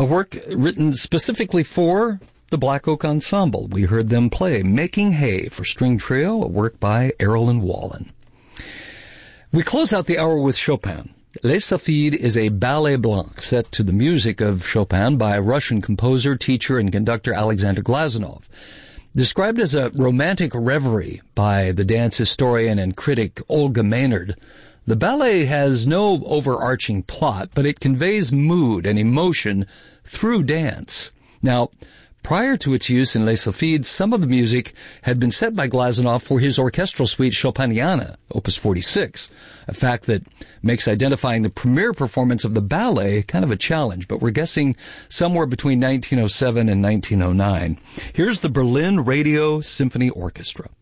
a work written specifically for the Black Oak Ensemble. We heard them play Making Hay for string trio, a work by Errol and Wallen. We close out the hour with Chopin. Les Sylphides is a ballet blanc set to the music of Chopin by Russian composer, teacher, and conductor Alexander Glazunov. Described as a romantic reverie by the dance historian and critic Olga Maynard, the ballet has no overarching plot, but it conveys mood and emotion through dance. Now, prior to its use in Les Sylphides, some of the music had been set by Glazunov for his orchestral suite Chopiniana, Opus 46, a fact that makes identifying the premiere performance of the ballet kind of a challenge, but we're guessing somewhere between 1907 and 1909. Here's the Berlin Radio Symphony Orchestra.